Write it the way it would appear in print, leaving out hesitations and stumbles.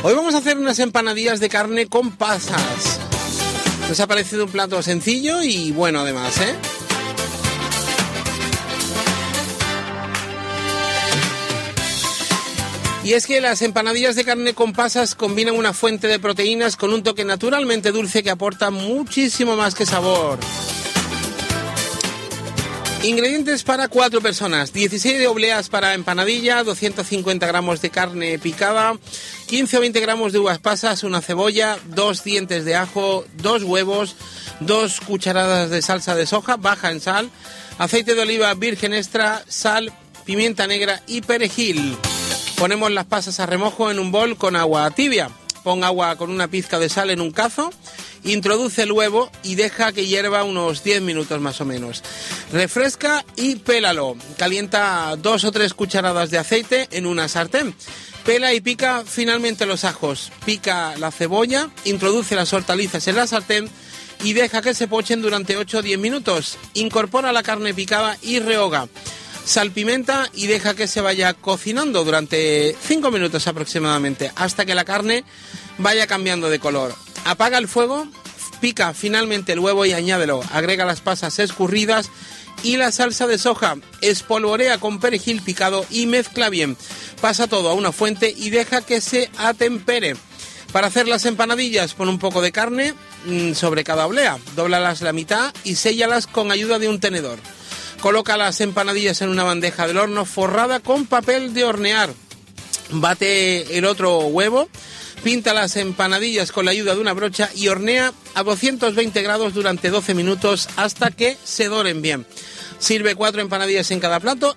Hoy vamos a hacer unas empanadillas de carne con pasas. Nos ha parecido un plato sencillo y bueno además, ¿eh? Y es que las empanadillas de carne con pasas combinan una fuente de proteínas con un toque naturalmente dulce que aporta muchísimo más que sabor. Ingredientes para 4 personas: 16 de obleas para empanadilla, 250 gramos de carne picada, 15 o 20 gramos de uvas pasas, una cebolla, 2 dientes de ajo, 2 huevos, 2 cucharadas de salsa de soja baja en sal, aceite de oliva virgen extra, sal, pimienta negra y perejil. Ponemos las pasas a remojo en un bol con agua tibia. Pon agua con una pizca de sal en un cazo, introduce el huevo y deja que hierva unos 10 minutos más o menos. Refresca y pélalo. Calienta 2 o 3 cucharadas de aceite en una sartén. Pela y pica finalmente los ajos. Pica la cebolla, introduce las hortalizas en la sartén y deja que se pochen durante 8 o 10 minutos. Incorpora la carne picada y rehoga. Salpimenta y deja que se vaya cocinando durante 5 minutos aproximadamente, hasta que la carne vaya cambiando de color. Apaga el fuego, pica finalmente el huevo y añádelo. Agrega las pasas escurridas y la salsa de soja. Espolvorea con perejil picado y mezcla bien. Pasa todo a una fuente y deja que se atempere. Para hacer las empanadillas, pon un poco de carne sobre cada oblea. Dóblalas la mitad y séllalas con ayuda de un tenedor. Coloca las empanadillas en una bandeja del horno forrada con papel de hornear. Bate el otro huevo, pinta las empanadillas con la ayuda de una brocha y hornea a 220 grados durante 12 minutos hasta que se doren bien. Sirve 4 empanadillas en cada plato